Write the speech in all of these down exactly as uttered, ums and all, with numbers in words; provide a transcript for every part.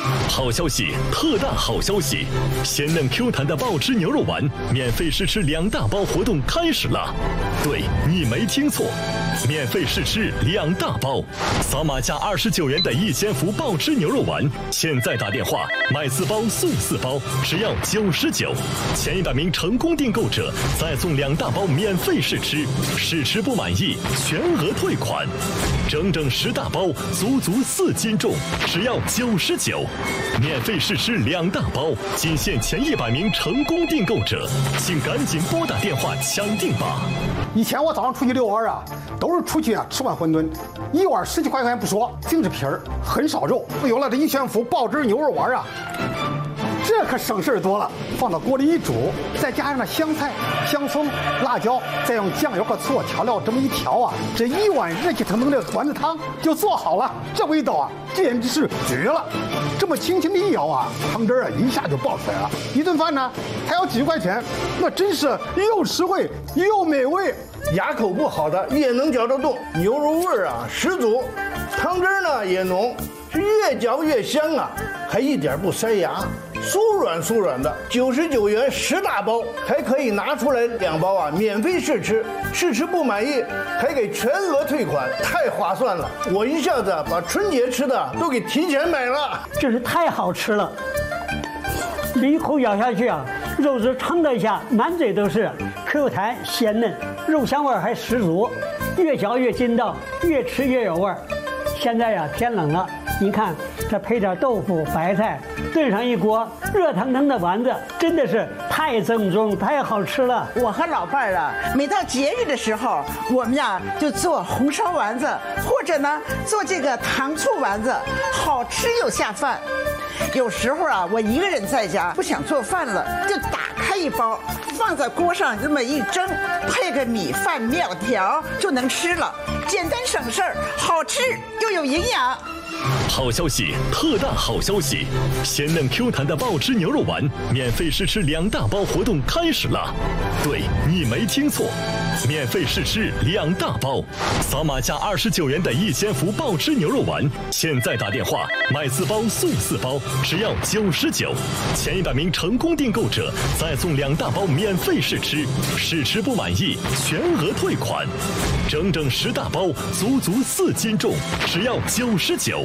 好消息，特大好消息！鲜嫩 Q 弹的爆汁牛肉丸免费试吃两大包活动开始了。对，你没听错，免费试吃两大包，扫码加二十九元的一千福爆汁牛肉丸，现在打电话买四包送四包，只要九十九。前一百名成功订购者再送两大包免费试吃，试吃不满意全额退款。整整十大包，足足四斤重，只要九十九。免费试吃两大包，仅限前一百名成功订购者，请赶紧拨打电话抢订吧。 以前我早上出去遛弯啊，都是出去啊吃碗馄饨，一碗十几块钱不说，净是皮儿，很少肉。有了这一全福爆汁牛肉丸啊，这可省事儿多了。放到锅里一煮，再加上那香菜、香葱、辣椒，再用酱油和醋调料这么一调啊，这一碗热气腾腾的丸子汤就做好了。这味道啊，简直是绝了！这么轻轻的一舀啊，汤汁啊一下就爆出来了。一顿饭呢还要几块钱，那真是又实惠又美味。 牙口不好的也能嚼得动，牛肉味儿啊十足，汤汁呢也浓，是越嚼越香啊，还一点不塞牙。酥软酥软的，九十九元十大包，还可以拿出来两包啊，免费试吃，试吃不满意还给全额退款，太划算了！我一下子把春节吃的都给提前买了， 真是太好吃了！一口咬下去啊，肉汁撑的一下，满嘴都是 Q 弹鲜嫩，肉香味还十足，越嚼越筋道，越吃越有味儿。现在呀、啊，天冷了，您看这配点豆腐、白菜，炖上一锅热腾腾的丸子，真的是太正宗、太好吃了。 我和老伴儿啊，每到节日的时候，我们呀就做红烧丸子，或者呢做这个糖醋丸子，好吃又下饭。有时候啊，我一个人在家不想做饭了，就打开一包，放在锅上这么一蒸，配个米饭、面条就能吃了，简单省事儿，好吃又有营养。 好消息，特大好消息！鲜嫩 Q 弹的爆汁牛肉丸免费试吃两大包活动开始了。对，你没听错，免费试吃两大包，扫码加二十九元的一千福爆汁牛肉丸，现在打电话买四包送四包，只要九十九。前一百名成功订购者再送两大包免费试吃，试吃不满意全额退款。整整十大包，足足四斤重，只要九十九。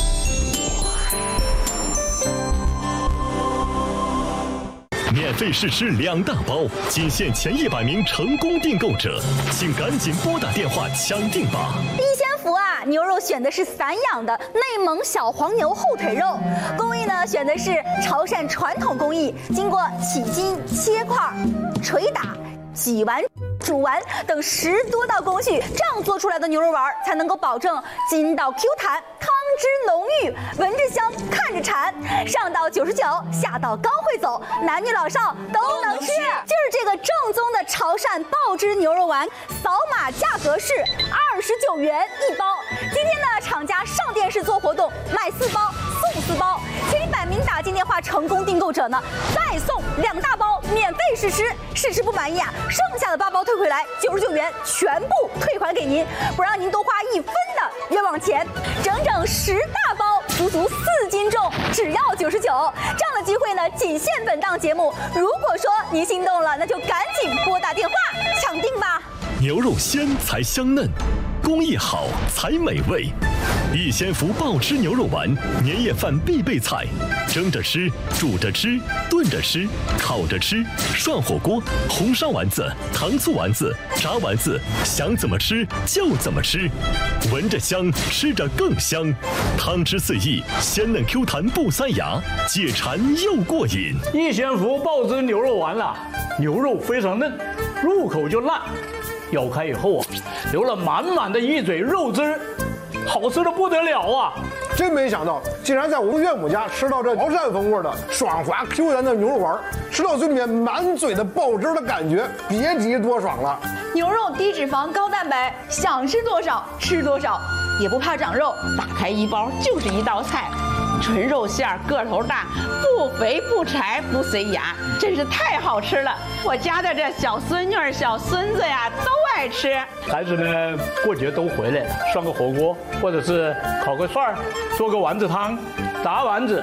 免费试吃两大包，仅限前一百名成功订购者，请赶紧拨打电话抢订吧。 一千福啊，牛肉选的是散养的内蒙小黄牛后腿肉，工艺呢选的是潮汕传统工艺，经过起筋、切块、捶打、挤完、煮完等十多道工序，这样做出来的牛肉丸才能够保证筋道 Q 弹，汤汁浓郁，闻着香，看着馋。上到九十九，下到高会走，男女老少都能吃。就是这个正宗的潮汕爆汁牛肉丸，扫码价格是二十九元一包。今天呢，厂家上电视做活动，买四包送四包，前一百名打进电话成功订购者呢，再送两大包免费试吃，试吃不满意啊，剩下的八包退回来，九十九元全部退还给您，不让您多花一分的冤枉钱。整整十大包，足足四斤重，只要九十九。这样的机会呢，仅限本档节目。如果说您心动了，那就赶紧拨打电话抢订吧。 牛肉鲜才香嫩，工艺好才美味。一千福爆汁牛肉丸，年夜饭必备菜，蒸着吃，煮着吃，炖着吃，烤着吃，涮火锅，红烧丸子，糖醋丸子，炸丸子，想怎么吃就怎么吃，闻着香，吃着更香，汤汁四溢，鲜嫩 Q 弹不塞牙，解馋又过瘾。 一千福爆汁牛肉丸啊，牛肉非常嫩，入口就辣，咬开以后啊，流了满满的一嘴肉汁，好吃的不得了啊！ 真没想到，竟然在我们岳母家吃到这潮汕风味的爽滑 Q 弹的牛肉丸，吃到嘴里面满嘴的爆汁的感觉，别提多爽了。 牛肉低脂肪高蛋白，想吃多少吃多少，也不怕长肉，打开一包就是一道菜。纯肉馅儿，个头大，不肥不柴不塞牙，真是太好吃了。我家的这小孙女儿、小孙子呀，都爱吃。 孩子们过节都回来了，涮个火锅，或者是烤个串儿，做个丸子汤，炸丸子。